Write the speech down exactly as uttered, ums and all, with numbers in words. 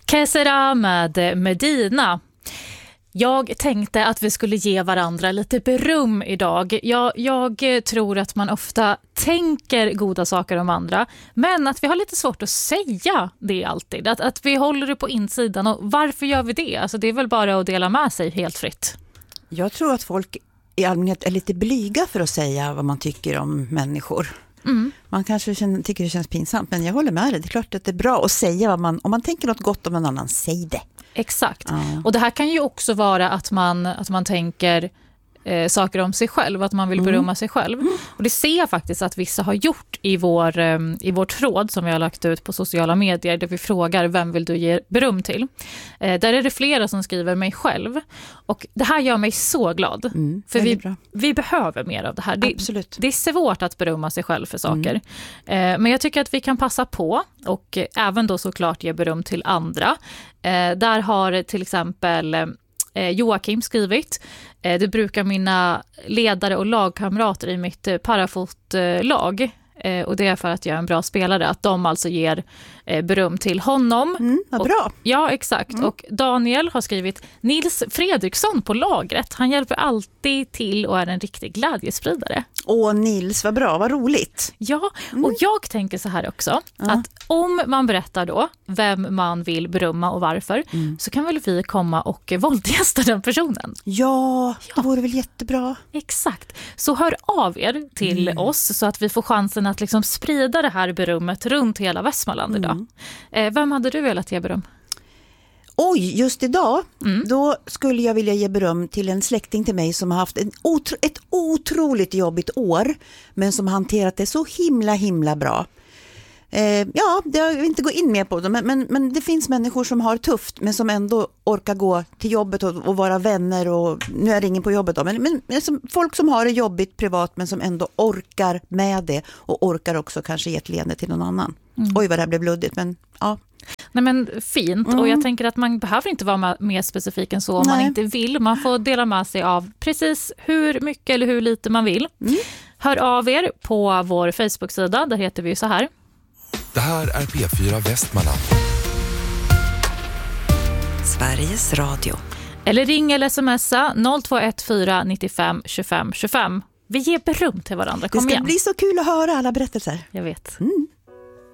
Que sera med Medina. Jag tänkte att vi skulle ge varandra lite beröm idag. Jag, jag tror att man ofta tänker goda saker om andra, men att vi har lite svårt att säga det alltid. Att, att vi håller det på insidan. Och varför gör vi det? Alltså det är väl bara att dela med sig helt fritt. Jag tror att folk i allmänhet är lite blyga för att säga vad man tycker om människor. Mm. Man kanske känner, tycker det känns pinsamt, men jag håller med dig. Det är klart att det är bra att säga vad man, om man tänker något gott om någon annan, säg det. Exakt. Ja. Och det här kan ju också vara att man, att man tänker eh, saker om sig själv, att man vill berömma mm. sig själv. Mm. Och det ser jag faktiskt att vissa har gjort i vår, eh, i vår tråd som vi har lagt ut på sociala medier, där vi frågar vem vill du ge beröm till. Eh, där är det flera som skriver mig själv. Och det här gör mig så glad. Mm, för vi, vi behöver mer av det här. Det, Absolut. det är svårt att berömma sig själv för saker. Mm. Eh, men jag tycker att vi kan passa på och eh, även då såklart ge beröm till andra. Eh, där har till exempel eh, Joakim skrivit: eh, det brukar mina ledare och lagkamrater i mitt eh, parafotlag. Eh, och det är för att jag är en bra spelare, att de alltså ger eh, beröm till honom. Mm, vad bra. Och, ja, exakt. Mm. Och Daniel har skrivit: Nils Fredriksson på lagret. Han hjälper alltid till och är en riktig glädjespridare. Åh Nils, vad bra, vad roligt. Ja, mm. och jag tänker så här också, ja. att om man berättar då vem man vill berömma och varför, mm. så kan väl vi komma och våldgästa den personen. Ja, det vore väl jättebra. Exakt. Så hör av er till mm. oss så att vi får chansen att liksom sprida det här berömmet runt hela Västmanland idag. Mm. Eh, vem hade du velat ge beröm? Oj, just idag, mm. då skulle jag vilja ge beröm till en släkting till mig som har haft en otro- ett otroligt jobbigt år, men som har hanterat det så himla, himla bra. Eh, ja, det har vi inte gå in mer på det, men, men, men det finns människor som har tufft, men som ändå orkar gå till jobbet och, och vara vänner, och nu är det ingen på jobbet då, men, men, men som, folk som har det jobbigt privat, men som ändå orkar med det och orkar också kanske ge ett leende till någon annan. Mm. Oj, vad det här blev bluddigt, men ja. Nej, men fint. Mm. Och jag tänker att man behöver inte vara mer specifik än så om Nej. man inte vill. Man får dela med sig av precis hur mycket eller hur lite man vill. Mm. Hör av er på vår Facebook-sida, där heter vi så här. Det här är P fyra Västmanland. Sveriges Radio. Eller ring eller smsa noll två ett fyra nittiofem tjugofem tjugofem. Vi ger beröm till varandra. Kom Det ska igen. bli så kul att höra alla berättelser. Jag vet. Mm.